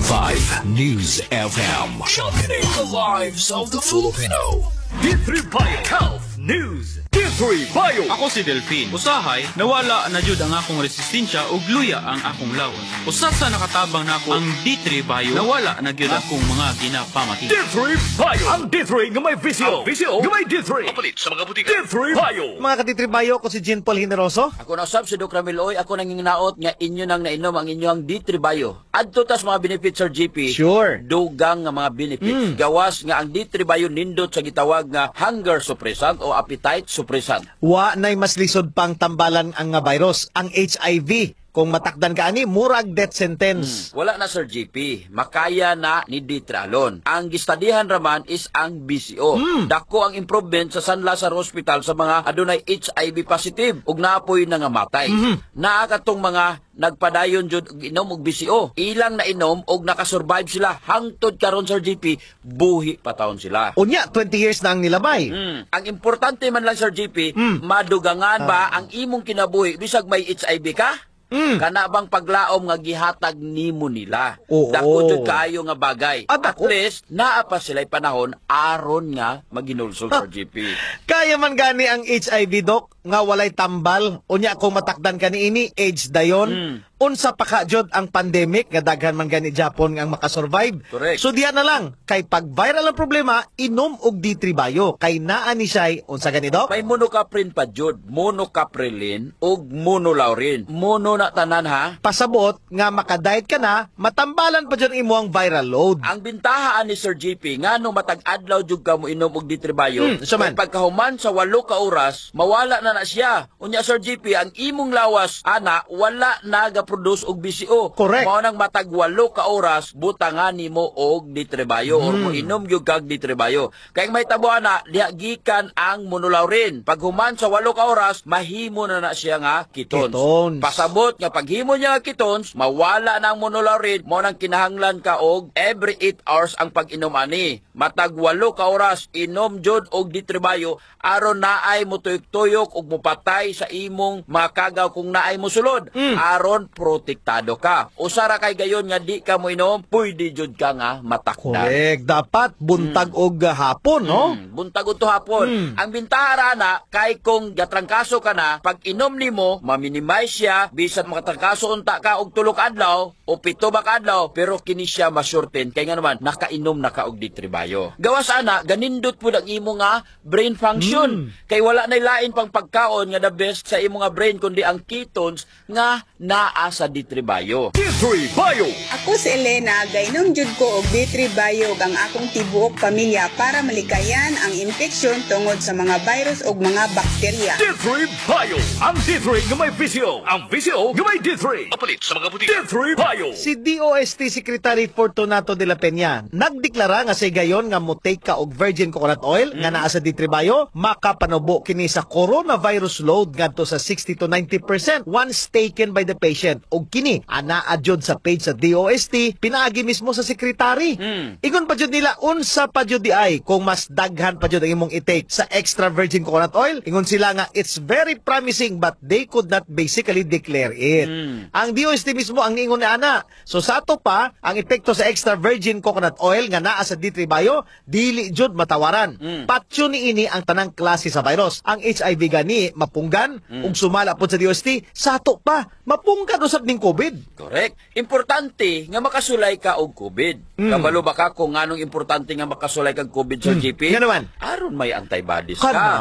95 News FM. Championing the lives of the Filipino. D3 Bio Health News. D3 Bio. Ako si Delphine. Usahay, nawala na jud ang akong resistensya ug luya ang akong lawas. Usa sa nakatabang nako ang D3 Bio, nawala na gyud akong mga ginapamati. D3 Bio. Ang D3 nga may visio. Visio nga may D3. Kapalit sa mga butika. D3 Bio. Mga katitribayo, ko si Jean Paul Hineroso. Ako na usab si Doc Ramiloy, ako nanginginaot nga inyo nang nainom ang inyong D3 Bio. Adto tas mga benefits Sir GP. Sure. Dugang nga mga benefits. Gawas nga ang D3 Bio nindot sa gitawag nga hunger suppressant o appetite suppressant. Wa nay mas lisod pang tambalan ang nga virus, ang HIV. Kung matakdan ka ani, murag death sentence. Wala na Sir GP, makaya na ni D3 alone. Ang gistadihan raman is ang BCO. Dako ang improvement sa San Lazaro Hospital sa mga adunay HIV positive ug naapoy na nga matay. Naa katong mga nagpadayon jud og inom og BCO. Ilang na inom og nakasurvive sila hangtod karon Sir GP, buhi pa taon sila. Unya, 20 years na ang nilabay. Ang importante man lang Sir GP, madugangan ba ang imong kinabuhi bisag may HIV ka? Kana bang paglaom nga gihatag nimo nila? Oo. Dako jud kaayo nga bagay. At At least naa pa sila'y panahon aron nga maginulsol Sir GP. Kaya man gani ang HIV, Doc, nga walay tambal. Unya, kung matakdan ka ni ini, AIDS dayon. Unsa pa ka jud ang pandemic nga daghan man gani Japon nga ang makasurvive. Correct. So diyan na lang, kay pag viral ang problema, inom og D3 Bio. Kay naa ni siya, unsa gani, Doc? May monocaprin pa jud, monocaprilin ug monolaurin. Mono na tanan ha. Pasabot nga makadiet ka na, matambalan pa dyan imo ang viral load. Ang bintahaan ni Sir GP nga no matag adlaw jud ka mo inom og D3 Bio. So man. Pagkahuman sa 8 ka oras, mawala na siya. Unya Sir GP, ang imong lawas ana wala naga-produce og BCO. Correct. Mao nang matag 8 ka oras butangan nimo og D3 Bio or mo inom gyud kag D3 Bio. Kay may tabo ana diha gikan ang monolaurin. Paghuman sa 8 ka oras, mahimo na siya nga ketones. Ketones. Pasabot nga paghimo niya nga ketones, mawala na ang monolaurin, mo nang kinahanglan ka og every 8 hours ang pag-inom ani. Matag 8 ka oras inom jud og D3 Bio aron naay mo tuyok-tuyok ug mopatay sa imong makagaw kung naay mo sulod. Aron protektado ka. Usara kay gayon nga di ka mo inom, pwede jud ka nga matakdan. Correct. Dapat buntag og hapon, no? Buntag to hapon. Ang bintara na kay kung gatrangkaso ka na, pag inom nimo, ma-minimize siya bisan makatrangkaso unta ka og 3 adlaw o 7 ba ka adlaw, pero kini siya masurten kay nga naman nakainom na ka og D3 Bio. Gawas ana, ganindot pud ang imo nga brain function. Kay wala na lain pang pagkaon nga the best sa imo nga brain kundi ang ketones nga naa sa D3 Bio. D3 Bio. Ako si Elena, gainom jud ko og D3 Bio ang akong tibuok pamilya para malikayan ang infeksyon tungod sa mga virus ug mga bakterya. D3 Bio. Ang D3 nga may visio. Ang visio nga may D3. Kapalit sa mga butika. D3 Bio. Si DOST Secretary Fortunato de la Peña nagdeklara nga sa gayon nga mo take ka og virgin coconut oil nga naa sa D3 Bio, makapanubo kini sa coronavirus load ngadto sa 60 to 90% once taken by the patient. Og kini anaa jud sa page sa DOST, pinaagi mismo sa secretary. Ingon pa jud nila unsa pa jud di ay kung mas daghan pa jud ang imong i-take sa extra virgin coconut oil. Ingon sila nga it's very promising but they could not basically declare it. Ang DOST mismo ang ingon na ana. So sa ato pa, ang epekto sa extra virgin coconut oil nga naa sa D3 Bio, dili jud matawaran. Patyo ni ini ang tanang klase sa virus. Ang HIV gani mapunggan ug sumala pod sa DOST, sa ato pa mapunggan usab ning COVID. Correct. Importante nga makasulay ka og COVID. Kabalo ba ka kung anong importante nga makasulay kag COVID sa GP? Nga naman. Aron may antibodies Kana. ka.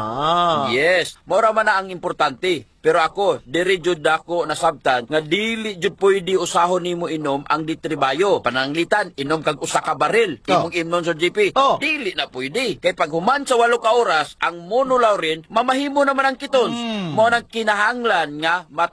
Yes. Mora man na ang importante. Pero ako, diri jud ako nasabtan nga dili jud pwede usahon nimo inom ang D3 Bio. Pananglitan, inom kag usa ka baril. Imong imnon sa GP. Oh. Dili na pwede. Kay pag human sa 8 ka oras, ang monolaurin mamahimo naman ang ketones. Mo nang kinahanglan nga